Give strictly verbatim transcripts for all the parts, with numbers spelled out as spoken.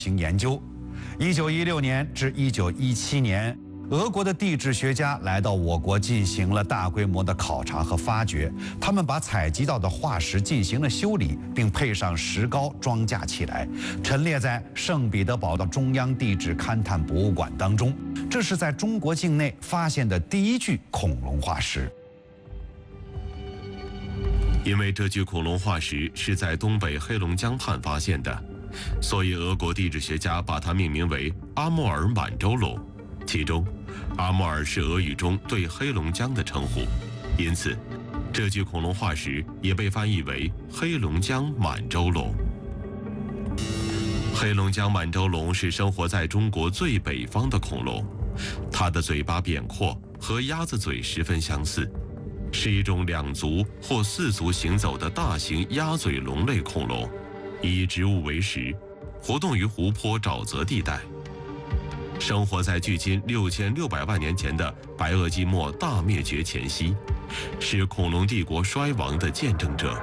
行研究。一九一六年至一九一七年，俄国的地质学家来到我国进行了大规模的考察和发掘，他们把采集到的化石进行了修理，并配上石膏装架起来，陈列在圣彼得堡的中央地质勘探博物馆当中。这是在中国境内发现的第一具恐龙化石。 因为这具恐龙化石是在东北黑龙江畔发现的，所以俄国地质学家把它命名为阿穆尔满洲龙。其中，阿穆尔是俄语中对黑龙江的称呼，因此，这具恐龙化石也被翻译为黑龙江满洲龙。黑龙江满洲龙是生活在中国最北方的恐龙，它的嘴巴扁阔，和鸭子嘴十分相似，是一种两足或四足行走的大型鸭嘴龙类恐龙，以植物为食，活动于湖泊沼泽地带。生活在距今六千六百万年前的白垩纪末大灭绝前夕，是恐龙帝国衰亡的见证者。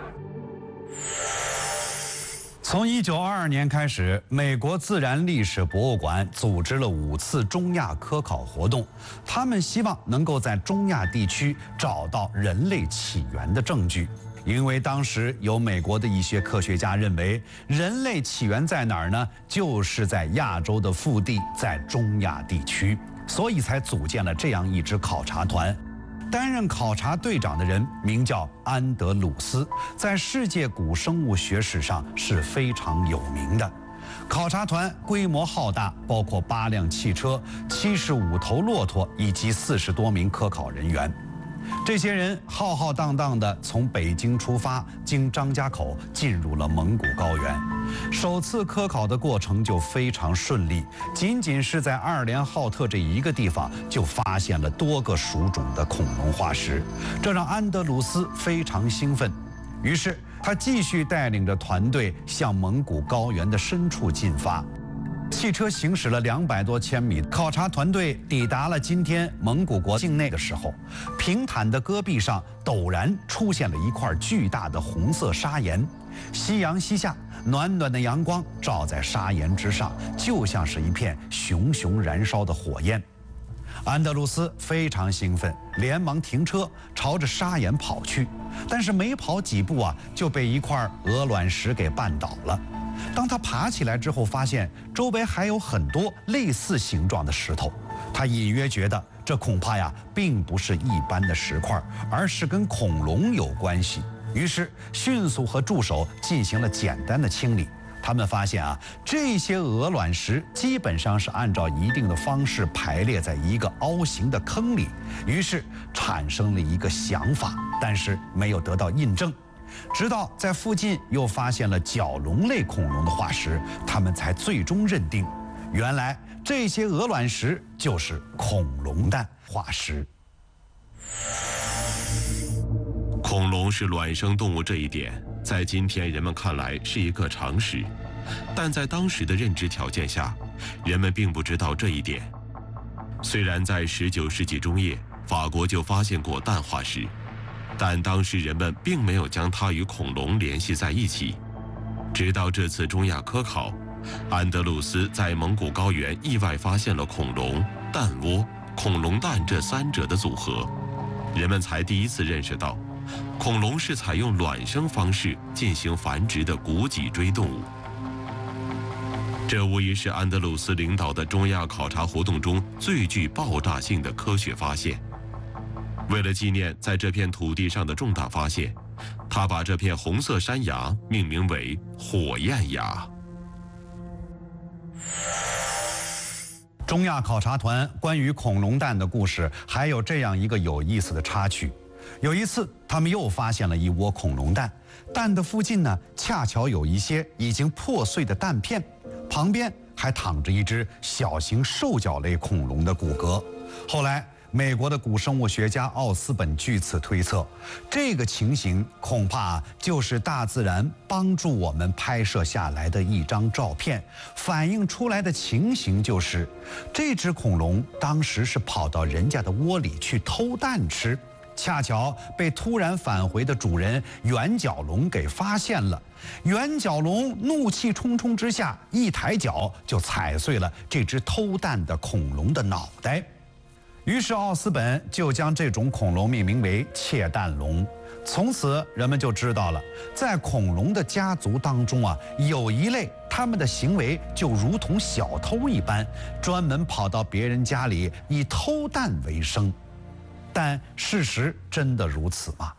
从一九二二年开始，美国自然历史博物馆组织了五次中亚科考活动，他们希望能够在中亚地区找到人类起源的证据。因为当时有美国的一些科学家认为，人类起源在哪儿呢？就是在亚洲的腹地，在中亚地区，所以才组建了这样一支考察团。担任考察队长的人名叫安德鲁斯，在世界古生物学史上是非常有名的。考察团规模浩大，包括八辆汽车、七十五头骆驼以及四十多名科考人员。这些人浩浩荡荡地从北京出发，经张家口进入了蒙古高原。首次科考的过程就非常顺利，仅仅是在二连浩特这一个地方就发现了多个属种的恐龙化石，这让安德鲁斯非常兴奋。于是他继续带领着团队向蒙古高原的深处进发。汽车行驶了两百多千米，考察团队抵达了今天蒙古国境内的时候，平坦的戈壁上陡然出现了一块巨大的红色砂岩。夕阳西下，暖暖的阳光照在砂岩之上，就像是一片熊熊燃烧的火焰。安德鲁斯非常兴奋，连忙停车，朝着砂岩跑去。但是没跑几步啊，就被一块鹅卵石给绊倒了。当他爬起来之后，发现周围还有很多类似形状的石头，他隐约觉得这恐怕呀并不是一般的石块，而是跟恐龙有关系。于是迅速和助手进行了简单的清理。他们发现啊，这些鹅卵石基本上是按照一定的方式排列在一个凹形的坑里，于是产生了一个想法，但是没有得到印证。直到在附近又发现了角龙类恐龙的化石，他们才最终认定，原来这些鹅卵石就是恐龙蛋化石。 恐龙是卵生动物这一点，在今天人们看来是一个常识，但在当时的认知条件下，人们并不知道这一点。虽然在十九世纪中叶，法国就发现过蛋化石，但当时人们并没有将它与恐龙联系在一起。直到这次中亚科考，安德鲁斯在蒙古高原意外发现了恐龙、蛋窝、恐龙蛋这三者的组合，人们才第一次认识到，恐龙是采用卵生方式进行繁殖的古脊椎动物。这无疑是安德鲁斯领导的中亚考察活动中最具爆炸性的科学发现。为了纪念在这片土地上的重大发现，他把这片红色山崖命名为火焰崖。 中亚考察团关于恐龙蛋的故事还有这样一个有意思的插曲。有一次，他们又发现了一窝恐龙蛋，蛋的附近呢，恰巧有一些已经破碎的蛋片，旁边还躺着一只小型兽脚类恐龙的骨骼。后来，美国的古生物学家奥斯本据此推测，这个情形恐怕就是大自然帮助我们拍摄下来的一张照片，反映出来的情形就是，这只恐龙当时是跑到人家的窝里去偷蛋吃， 恰巧被突然返回的主人圆角龙给发现了。圆角龙怒气冲冲之下，一抬脚就踩碎了这只偷蛋的恐龙的脑袋。于是奥斯本就将这种恐龙命名为窃蛋龙。从此人们就知道了，在恐龙的家族当中啊，有一类他们的行为就如同小偷一般，专门跑到别人家里以偷蛋为生。但事实真的如此吗？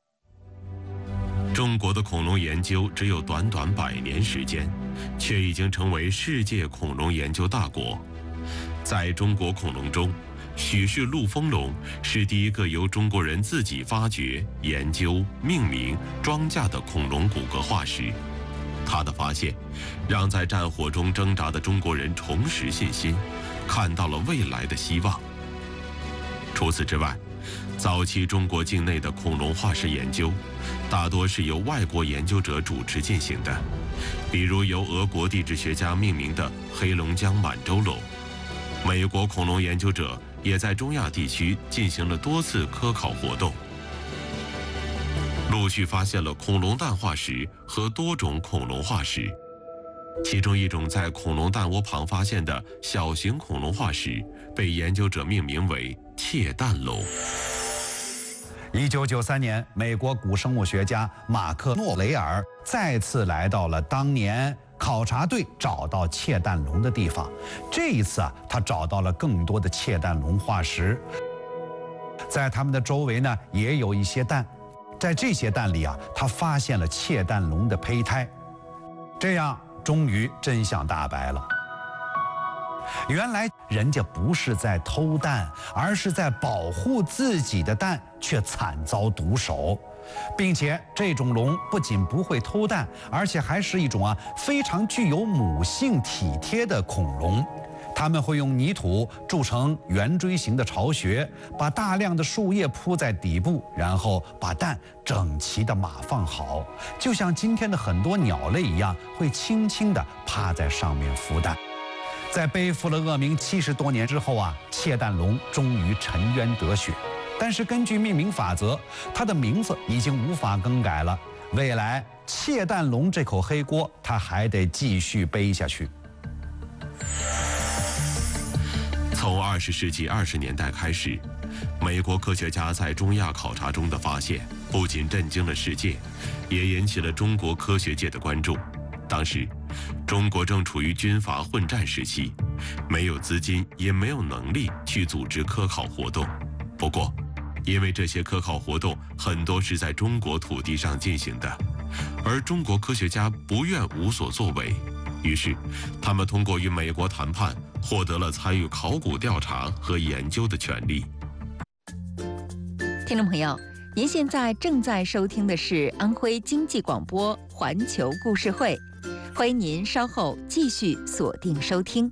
中国的恐龙研究只有短短百年时间，却已经成为世界恐龙研究大国。在中国恐龙中，许氏陆丰龙是第一个由中国人自己发掘、研究、命名、装架的恐龙骨骼化石。他的发现，让在战火中挣扎的中国人重拾信心，看到了未来的希望。除此之外，早期中国境内的恐龙化石研究，大多是由外国研究者主持进行的，比如由俄国地质学家命名的黑龙江满洲龙。美国恐龙研究者也在中亚地区进行了多次科考活动，陆续发现了恐龙蛋化石和多种恐龙化石。其中一种在恐龙蛋窝旁发现的小型恐龙化石，被研究者命名为窃蛋龙。 一九九三年，美国古生物学家马克诺雷尔再次来到了当年考察队找到窃蛋龙的地方。这一次啊，他找到了更多的窃蛋龙化石，在它们的周围呢，也有一些蛋。在这些蛋里啊，他发现了窃蛋龙的胚胎。这样，终于真相大白了。原来人家不是在偷蛋，而是在保护自己的蛋，却惨遭毒手。并且这种龙不仅不会偷蛋，而且还是一种啊非常具有母性体贴的恐龙。它们会用泥土筑成圆锥形的巢穴，把大量的树叶铺在底部，然后把蛋整齐地码放好，就像今天的很多鸟类一样，会轻轻地趴在上面孵蛋。在背负了恶名七十多年之后啊，窃蛋龙终于沉冤得雪。但是根据命名法则，它的名字已经无法更改了。未来窃蛋龙这口黑锅，它还得继续背下去。 从二十世纪二十年代开始，美国科学家在中亚考察中的发现，不仅震惊了世界，也引起了中国科学界的关注。当时，中国正处于军阀混战时期，没有资金，也没有能力去组织科考活动。不过，因为这些科考活动很多是在中国土地上进行的，而中国科学家不愿无所作为，于是他们通过与美国谈判，获得了参与考古调查和研究的权利。 听众朋友，您现在正在收听的是安徽经济广播环球故事会，欢迎您稍后继续锁定收听。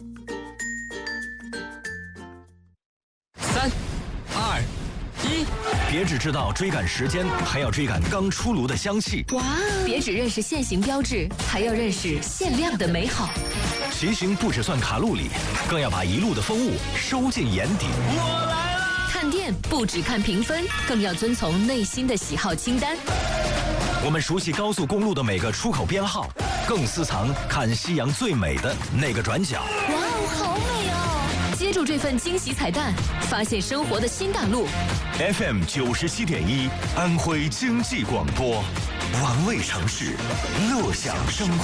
三、二、一，别只知道追赶时间，还要追赶刚出炉的香气。 哇！别只认识现行标志，还要认识限量的美好。 骑行不只算卡路里，更要把一路的风物收进眼底。 我来了！看店不只看评分，更要遵从内心的喜好清单。 我们熟悉高速公路的每个出口编号，更私藏看夕阳最美的那个转角。 哇哦，好美哦！接住这份惊喜彩蛋，发现生活的新大陆。 F M 九十七点一，安徽经济广播，玩味城市，乐享生活。